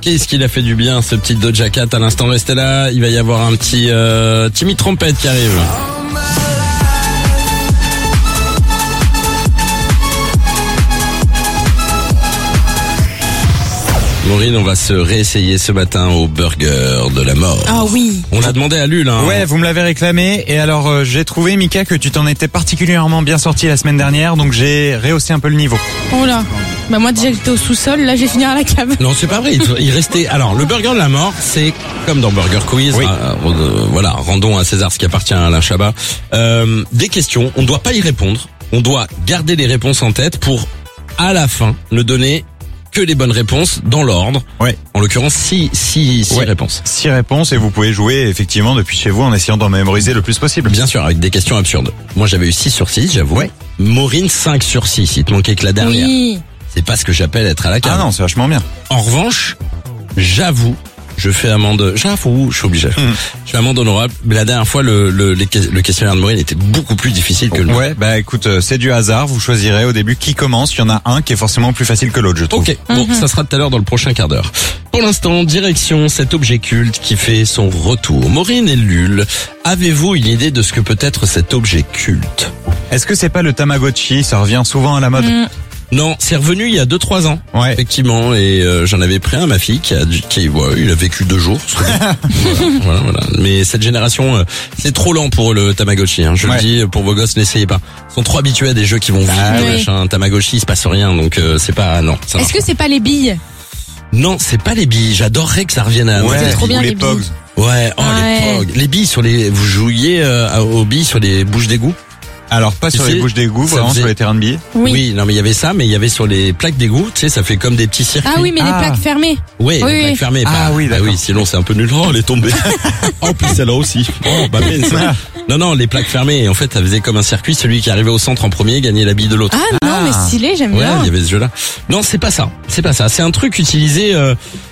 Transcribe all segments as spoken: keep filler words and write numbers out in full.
Qu'est-ce qu'il a fait du bien, ce petit Doja Cat. À l'instant, restez là. Il va y avoir un petit euh, Timmy Trompette qui arrive. Maureen, on va se réessayer ce matin au burger de la mort. Ah oui. On l'a demandé à Lul. Hein. Ouais, vous me l'avez réclamé. Et alors, euh, j'ai trouvé, Mika, que tu t'en étais particulièrement bien sorti la semaine dernière. Donc, j'ai rehaussé un peu le niveau. Oh là. Bah moi déjà j'étais au sous-sol, là j'ai fini à la cave. Non, c'est pas vrai. Il, il restait. Alors, le burger de la mort, c'est comme dans Burger Quiz. Oui. Euh, euh, voilà, rendons à César ce qui appartient à Alain Chabat. Euh, des questions. On ne doit pas y répondre. On doit garder les réponses en tête pour, à la fin, ne donner que les bonnes réponses dans l'ordre. Ouais. En l'occurrence, six, six, six Ouais. réponses. Six réponses et vous pouvez jouer effectivement depuis chez vous en essayant d'en mémoriser le plus possible. Bien sûr, avec des questions absurdes. Moi, j'avais eu six sur six, j'avoue. Ouais. Maureen, cinq sur six. Il te manquait que la dernière. Oui. C'est pas ce que j'appelle être à la cave. Ah non, c'est vachement bien. En revanche, j'avoue, je fais amende, j'avoue, je suis obligé. Mmh. Je fais amende honorable. Mais la dernière fois, le, le, les- le questionnaire de Maureen était beaucoup plus difficile que le mien. Ouais, bah écoute, euh, c'est du hasard. Vous choisirez au début qui commence. Il y en a un qui est forcément plus facile que l'autre, je trouve. Ok, bon, ça sera tout à l'heure dans le prochain quart d'heure. Pour l'instant, direction cet objet culte qui fait son retour. Maureen et Lul, avez-vous une idée de ce que peut être cet objet culte? Est-ce que c'est pas le Tamagotchi? Ça revient souvent à la mode. Mm. Non, c'est revenu il y a deux trois ans. Ouais. Effectivement, et euh, j'en avais pris un à ma fille qui a, dû- qui, ouais, il a vécu deux jours. voilà, voilà, voilà. Mais cette génération, euh, c'est trop lent pour le Tamagotchi. Hein. Je Ouais. le dis, pour vos gosses, n'essayez pas. Ils sont trop habitués à des jeux qui vont vite. Ah oui. machin. Tamagotchi, il se passe rien, donc euh, c'est pas non. Ça Est-ce marche que c'est pas les billes? pas. Non, c'est pas les billes. J'adorerais que ça revienne à. Ouais, c'est trop bien, ou les les billes. Pogs. Ouais, oh Ah les ouais. pogs. Les billes sur les. Vous jouiez euh, aux billes sur les bouches d'égout? Alors pas Tu sur sais, les bouches d'égout, ça vraiment faisait- sur les terrains de billes. Oui. non mais il y avait ça, mais il y avait sur les plaques d'égout. Tu sais, ça fait comme des petits circuits. Ah oui, mais Ah. les plaques fermées. Oui, Oui, les plaques oui. fermées. Ah pas- oui, bah d'accord. oui, sinon c'est un peu nul. Oh, elle est tombée. En plus, celle-là aussi. Oh, bah mince. Non, non, les plaques fermées. Et en fait, ça faisait comme un circuit. Celui qui arrivait au centre en premier gagnait la bille de l'autre. Ah non, Ah. mais stylé, j'aime ouais, bien. il y avait ce jeu-là. Non, c'est pas ça. C'est pas ça. C'est un truc utilisé. Euh,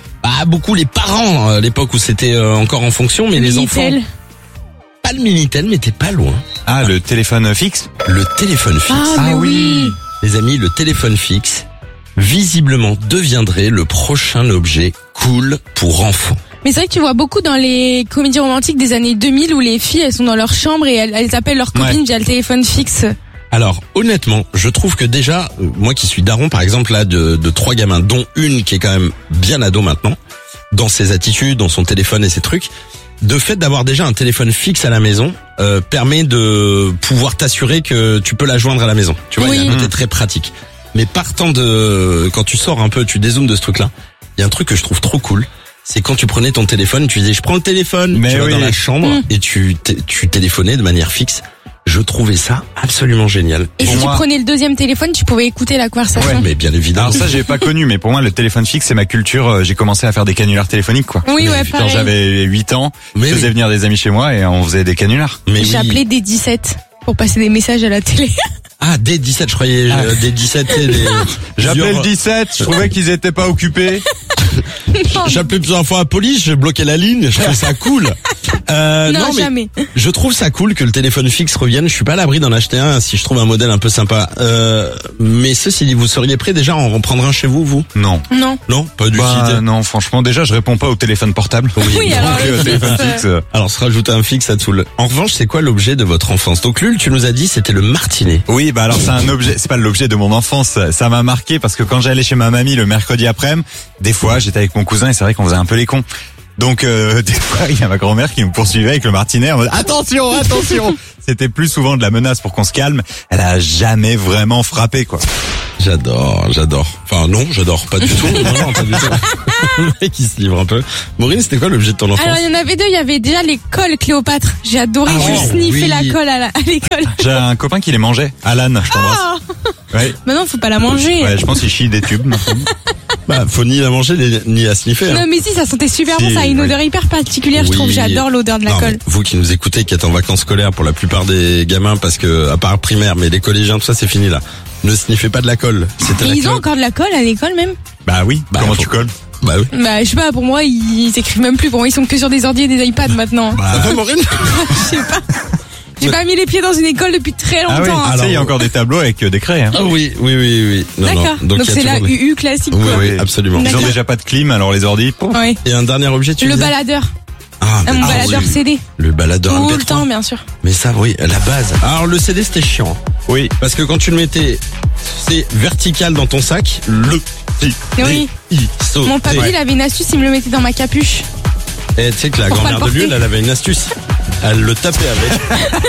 à beaucoup les parents à l'époque où c'était euh, encore en fonction, mais les enfants. Minitel. Pas le Minitel, mais t'es pas loin. Ah, le téléphone fixe. Le téléphone fixe. Ah, mais Ah oui. oui. Les amis, le téléphone fixe visiblement deviendrait le prochain objet cool pour enfants. Mais c'est vrai que tu vois beaucoup dans les comédies romantiques des années deux mille où les filles elles sont dans leur chambre et elles, elles appellent leur copine Ouais. via le téléphone fixe. Alors honnêtement, je trouve que déjà, euh, moi qui suis daron par exemple là de, de trois gamins, dont une qui est quand même bien ado maintenant, dans ses attitudes, dans son téléphone et ses trucs, de fait d'avoir déjà un téléphone fixe à la maison euh, permet de pouvoir t'assurer que tu peux la joindre à la maison. Tu vois, il y a Oui. un côté très pratique. Mais partant de, quand tu sors un peu, tu dézoomes de ce truc-là, il y a un truc que je trouve trop cool. C'est quand tu prenais ton téléphone, tu disais je prends le téléphone, Mais tu vas oui. dans la chambre Mm. et tu, t- tu téléphonais de manière fixe. Je trouvais ça absolument génial. Et Pour si moi- tu prenais le deuxième téléphone, tu pouvais écouter la conversation. Ouais, Mais bien évidemment. Alors ça, j'ai pas connu, mais pour moi, le téléphone fixe, c'est ma culture. Euh, J'ai commencé à faire des canulars téléphoniques, quoi. Oui, Mais ouais, Quand pareil. j'avais huit ans, Mais je faisais oui. venir des amis chez moi et on faisait des canulars. Mais oui. J'appelais des dix-sept pour passer des messages à la télé. Ah, dès dix-sept, je croyais, Ah. euh, dès dix-sept, et les, J'appelais plusieurs- le dix-sept, je trouvais qu'ils étaient pas occupés. J'appelais plusieurs fois la police, je bloquais la ligne, je trouvais ça cool. Euh, non, mais jamais. je trouve ça cool que le téléphone fixe revienne. Je suis pas à l'abri d'en acheter un si je trouve un modèle un peu sympa. Euh, mais ceci dit, vous seriez prêt déjà à en prendre un chez vous, vous? Non. Non. Non, pas du Bah, tout. non, franchement, déjà, je réponds pas au téléphone portable. Oui, alors Donc, le euh, fixe, téléphone euh, fixe. euh, Alors, se rajouter un fixe, ça te saoule. En revanche, c'est quoi l'objet de votre enfance? Donc, Lul, tu nous as dit, c'était le martinet. Oui, bah alors c'est un objet, c'est pas l'objet de mon enfance, ça- ça m'a marqué parce que quand j'allais chez ma mamie le mercredi après-midi, des fois j'étais avec mon cousin et c'est vrai qu'on faisait un peu les cons. Donc euh, des fois il y a ma grand-mère qui me poursuivait avec le martinet en mode attention, attention. C'était plus souvent de la menace pour qu'on se calme. Elle a jamais vraiment frappé quoi. J'adore, j'adore. Enfin, non, j'adore pas du tout. Non, non, pas du tout. Le mec, il se livre un peu. Maureen, c'était quoi l'objet de ton enfance? Alors il y en avait deux, il y avait déjà les cols Cléopâtre. J'ai adoré Ah juste ouais, sniffer oui. la colle à la- à l'école. J'ai un copain qui les mangeait, Alan, je t'embrasse. Ah Ouais. Maintenant faut pas la manger. Ouais, je pense qu'il chie des tubes. Bah, faut ni la manger ni- ni la sniffer. hein. Non mais si, ça sentait super Si, bon, ça a une oui. odeur hyper particulière, je Oui. trouve. J'adore l'odeur de la Non, colle. mais vous qui nous écoutez, qui êtes en vacances scolaires pour la plupart des gamins, parce que à part primaire, mais les collégiens, tout ça, c'est fini là. Ne sniffez pas de la colle. C'était Et la ils ont colle. encore de la colle à l'école même? Bah oui, Bah, comment faut- tu colles? Bah oui. Bah je sais pas, pour moi ils, ils écrivent même plus. Pour moi ils sont que sur des ordi et des iPads maintenant. Ça va, Maureen? Je sais pas. J'ai pas mis les pieds dans une école depuis très longtemps. Ah oui, hein. tu sais, il y a encore des tableaux avec euh, des craies. Hein. Ah oui, oui, oui, oui. Non, non. D'accord. Donc il y a c'est la toujours des- U U classique. Oui, quoi. oui, absolument. Ils ont D'accord. déjà pas de clim, alors les ordi. pouf. Ouais. Et un dernier objet, tu Le disais baladeur. Ah, Ah, mon ah, baladeur oui. C D. Le baladeur Tout M P le trois. temps, bien sûr. Mais ça, oui, la base. Alors le C D, c'était chiant. Oui. Parce que quand tu le mettais, c'est vertical dans ton sac, le petit Oui. D, I, sautait. Mon papy, il avait une astuce, il me le mettait dans ma capuche. Et tu sais que la Pour pas grand-mère le de Lune, porter. elle avait une astuce. Elle le tapait avec.